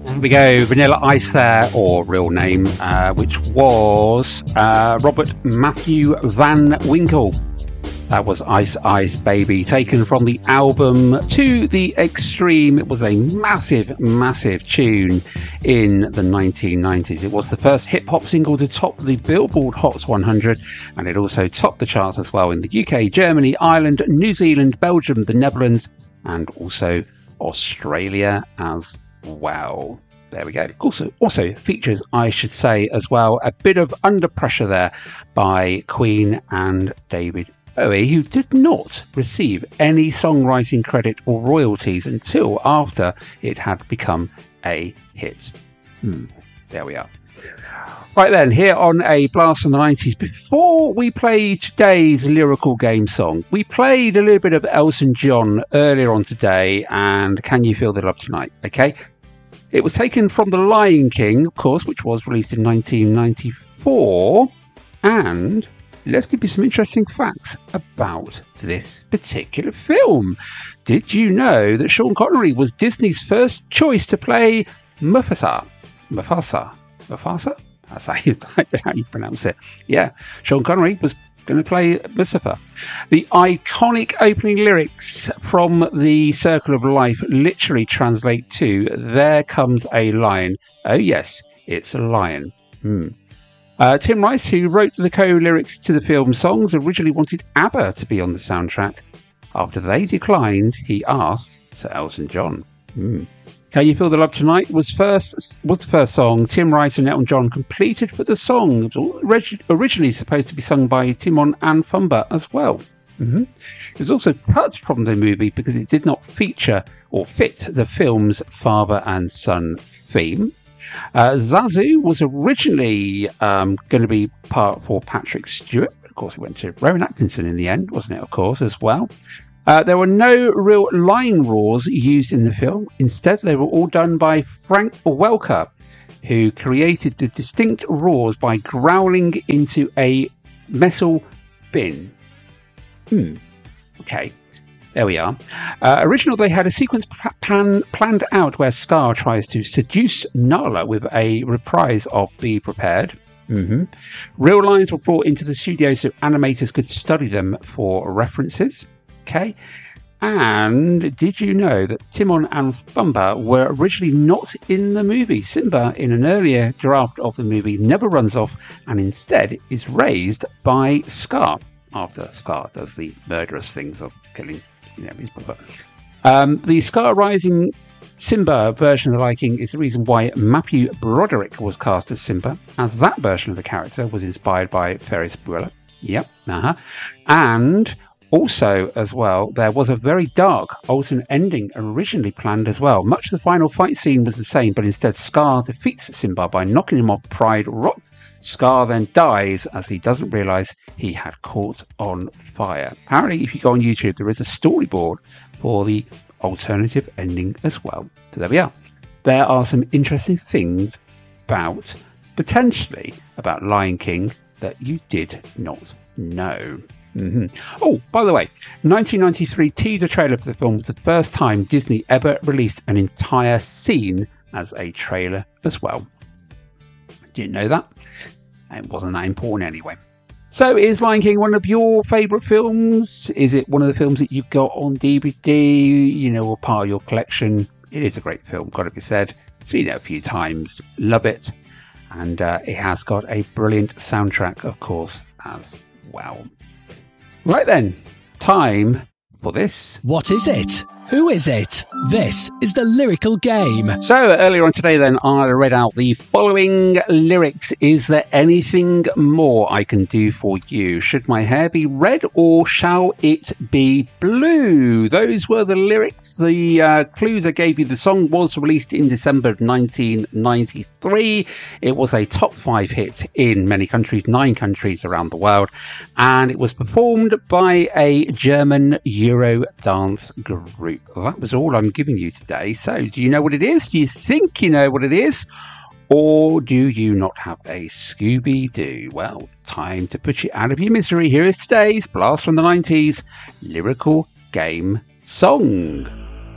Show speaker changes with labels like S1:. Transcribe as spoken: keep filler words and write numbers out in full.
S1: Here we go, Vanilla Ice there, or real name, uh, which was uh, Robert Matthew Van Winkle. That was Ice Ice Baby, taken from the album To the Extreme. It was a massive, massive tune in the nineteen nineties. It was the first hip-hop single to top the Billboard Hot one hundred, and it also topped the charts as well in the U K, Germany, Ireland, New Zealand, Belgium, the Netherlands, and also Australia as well. There we go. Also, also features, I should say, as well, a bit of Under Pressure there by Queen and David Bowie, who did not receive any songwriting credit or royalties until after it had become a hit. Hmm. There we are. Right then, here on A Blast from the nineties, before we play today's lyrical game song, we played a little bit of Elton John earlier on today, and Can You Feel the Love Tonight? Okay. It was taken from The Lion King, of course, which was released in nineteen ninety-four, and let's give you some interesting facts about this particular film. Did you know that Sean Connery was Disney's first choice to play Mufasa? Mufasa? Mufasa? That's how you, I don't know how you pronounce it. Yeah, Sean Connery was going to play Mufasa. The iconic opening lyrics from The Circle of Life literally translate to "There comes a lion. Oh yes, it's a lion." Hmm. Uh, Tim Rice, who wrote the co-lyrics to the film songs, originally wanted ABBA to be on the soundtrack. After they declined, he asked Sir Elton John. Hmm. Can You Feel the Love Tonight was first was the first song Tim Rice and Elton John completed for the song. It was originally supposed to be sung by Timon and Pumbaa as well. Mm-hmm. It was also cut from the movie because it did not feature or fit the film's father and son theme. Uh, Zazu was originally um, going to be part for Patrick Stewart. Of course, it went to Rowan Atkinson in the end, wasn't it, of course, as well. Uh, there were no real line roars used in the film. Instead, they were all done by Frank Welker, who created the distinct roars by growling into a metal bin. Hmm. Okay. There we are. Uh, originally, they had a sequence plan, planned out where Scar tries to seduce Nala with a reprise of Be Prepared. Mm-hmm. Real lines were brought into the studio so animators could study them for references. Okay. And did you know that Timon and Pumbaa were originally not in the movie? Simba, in an earlier draft of the movie, never runs off and instead is raised by Scar after Scar does the murderous things of killing, you know, his brother. Um, the Scar Rising Simba version of The Lion King is the reason why Matthew Broderick was cast as Simba, as that version of the character was inspired by Ferris Bueller. Yep. Uh-huh. And also, as well, there was a very dark alternate ending originally planned as well. Much of the final fight scene was the same, but instead Scar defeats Simba by knocking him off Pride Rock. Scar then dies as he doesn't realise he had caught on fire. Apparently, if you go on YouTube, there is a storyboard for the alternative ending as well. So there we are. There are some interesting things about, potentially, about Lion King that you did not know. Mm-hmm. Oh, by the way, nineteen ninety-three teaser trailer for the film was the first time Disney ever released an entire scene as a trailer as well. Didn't know that. It wasn't that important anyway. So is Lion King one of your favourite films? Is it one of the films that you've got on D V D, you know, or part of your collection? It is a great film, got to be said. Seen it a few times, love it. And uh, it has got a brilliant soundtrack, of course, as well. Right then, time for this.
S2: What is it? Who is it? This is the lyrical game.
S1: So earlier on today then, I read out the following lyrics. Is there anything more I can do for you? Should my hair be red or shall it be blue? Those were the lyrics. The uh, clues I gave you. The song was released in December of nineteen ninety-three. It was a top five hit in many countries, nine countries around the world. And it was performed by a German Euro dance group. Well, that was all I'm giving you today. So, do you know what it is? Do you think you know what it is? Or do you not have a Scooby-Doo? Well, time to put you out of your misery. Here is today's Blast from the nineties lyrical game song.